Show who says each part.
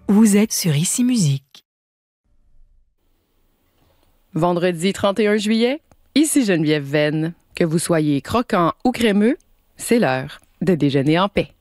Speaker 1: Vous êtes sur Ici Musique.
Speaker 2: Vendredi 31 juillet, ici Geneviève Venn. Que vous soyez croquant ou crémeux, c'est l'heure de déjeuner en paix.